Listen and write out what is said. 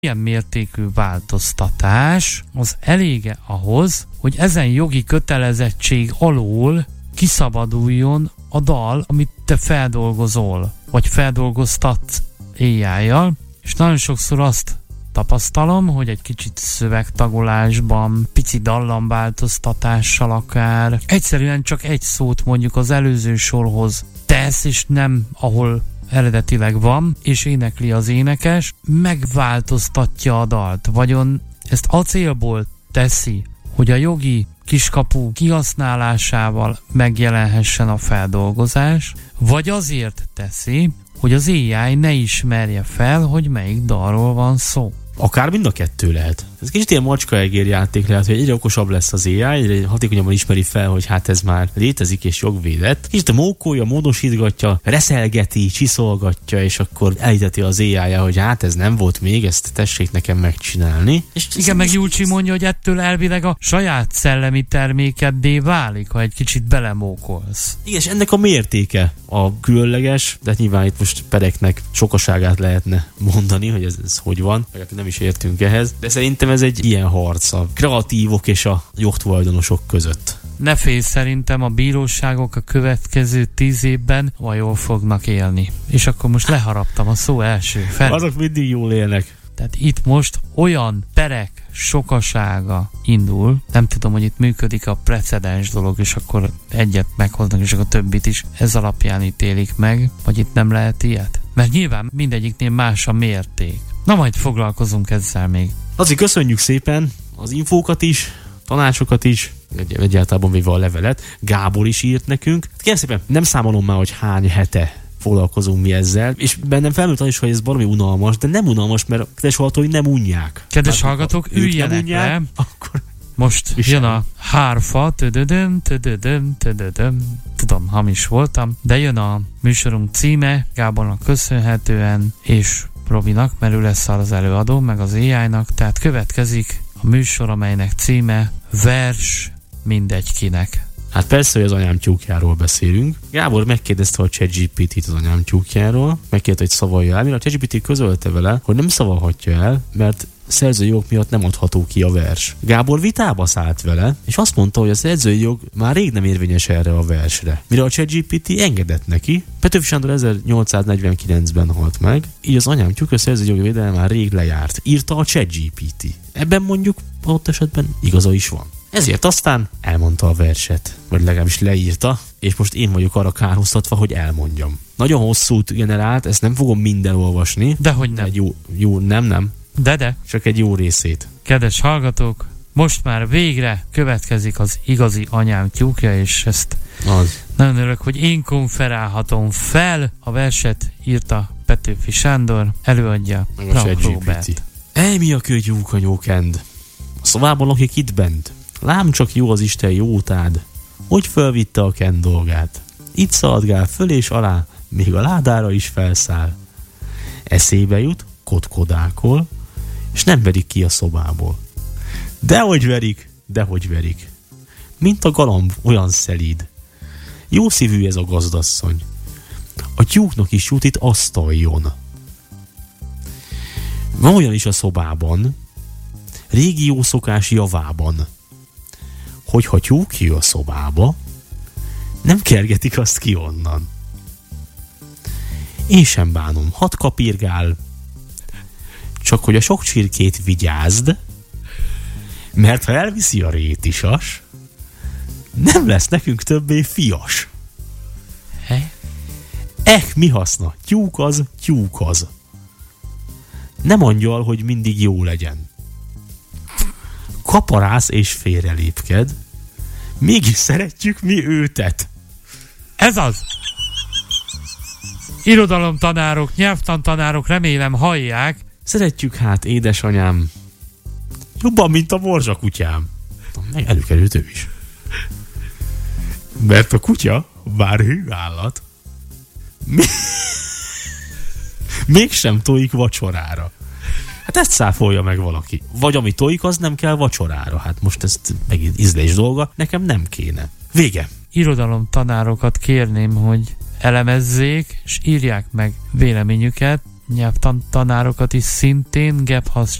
Ilyen mértékű változtatás az elége ahhoz, hogy ezen jogi kötelezettség alól kiszabaduljon a dal, amit te feldolgozol, vagy feldolgoztatsz AI-jal, és nagyon sokszor azt tapasztalom, hogy egy kicsit szövegtagolásban, pici dallamváltoztatással akár, egyszerűen csak egy szót mondjuk az előző sorhoz tesz, és nem ahol eredetileg van, és énekli az énekes, megváltoztatja a dalt. Vagyon ezt a célból teszi, hogy a jogi kiskapu kihasználásával megjelenhessen a feldolgozás, vagy azért teszi, hogy az AI ne ismerje fel, hogy melyik dalról van szó. Akár mind a kettő lehet. Ez kicsit ilyen macska-egér játék lehet, hogy egyre okosabb lesz az AI, egyre hatékonyabban ismeri fel, hogy hát ez már létezik és jogvédett. Kicsit mókolja, módosítgatja, reszelgeti, csiszolgatja, és akkor elhiteti az AI-ja, hogy hát ez nem volt még, ezt tessék nekem megcsinálni. És igen, meg Julcsi mondja, hogy ettől elvileg a saját szellemi termékeddé válik, ha egy kicsit belemókolsz. Igen, és ennek a mértéke a különleges, de nyilván itt most pereknek sokaságát lehetne mondani, hogy ez hogy van, nem is értünk ehhez, de szerintem ez egy ilyen harc a kreatívok és a jogtulajdonosok között. Ne félj, szerintem a bíróságok a következő 10 évben jól fognak élni. És akkor most leharaptam a szó első fel. Azok mindig jól élnek. Tehát itt most olyan perek sokasága indul, nem tudom, hogy itt működik a precedens dolog, és akkor egyet meghoznak, és akkor többit is ez alapján ítélik meg, vagy itt nem lehet ilyet? Mert nyilván mindegyiknél más a mérték. Na majd foglalkozunk ezzel még. Laci, köszönjük szépen az infókat is, tanácsokat is, egyáltalán véve a levelet. Gábor is írt nekünk. Kérem szépen, nem számolom már, hogy hány hete foglalkozunk mi ezzel, és bennem felmerült az is, hogy ez baromi unalmas, de nem unalmas, mert kedves hallgatói nem unják. Kedves hallgatók, üljenek le. Akkor most jön a hárfa, tudom, hamis voltam, de jön a műsorunk címe, Gábornak köszönhetően, és Robinak, mert ő lesz az előadó, meg az AI-nak, tehát következik a műsor, amelynek címe Vers mindegy kinek. Hát persze, hogy az anyám tyúkjáról beszélünk. Gábor megkérdezte a ChatGPT-t az anyám tyúkjáról, megkérdezte, hogy szavalja el, mire a ChatGPT közölte vele, hogy nem szavalhatja el, mert szerzői jog miatt nem adható ki a vers. Gábor vitába szállt vele, és azt mondta, hogy a szerzői jog már rég nem érvényes erre a versre. Mire a ChatGPT engedett neki, Petőfi Sándor 1849-ben halt meg, így az anyám tyúk a szerzői jogi védelme már rég lejárt. Írta a ChatGPT. Ebben mondjuk ott esetben igaza is van. Ezért aztán elmondta a verset, vagy legalábbis leírta, és most én vagyok arra kárhoztatva, hogy elmondjam. Nagyon hosszút generált, ezt nem fogom minden olvasni. Dehogy nem. Nem. De. Csak egy jó részét. Kedves hallgatók, most már végre következik az igazi anyám tyúkja, és ezt nagyon örülök, hogy én konferálhatom fel. A verset írta Petőfi Sándor, előadja Robert. Mi a kölyúk a nyókend? A szobában lakik itt bent. Lám csak jó az Isten jótád, hogy fölvitte a kend dolgát. Itt szaladgál föl és alá, még a ládára is felszáll. Eszébe jut, kotkodákol, és nem verik ki a szobából. Dehogy verik. Mint a galamb, olyan szelíd. Jó szívű ez a gazdasszony. A tyúknak is jut itt asztaljon. Van olyan is a szobában, régi jó szokás javában, hogyha tyúk jön a szobába, nem kergetik azt ki onnan. Én sem bánom, hadd kapirgál, csak hogy a sok csirkét vigyázd, mert ha elviszi a rétisas, nem lesz nekünk többé fias. Mi haszna? Tyúk az. Nem angyal, hogy mindig jó legyen. Kaparász és félrelépked, mégis szeretjük mi őtet. Ez az! Irodalomtanárok, nyelvtantanárok, remélem hallják. Szeretjük hát, édesanyám. Jobban, mint a morzsakutyám. Meg előkerült ő is. Mert a kutya, bár hű állat, mégsem tojik vacsorára. Hát ezt száfolja meg valaki. Vagy ami tojik, az nem kell vacsorára. Hát most ezt megint ízlés dolga, nekem nem kéne. Vége. Irodalomtanárokat kérném, hogy elemezzék, és írják meg véleményüket, nyelvtanárokat is szintén Gebhardt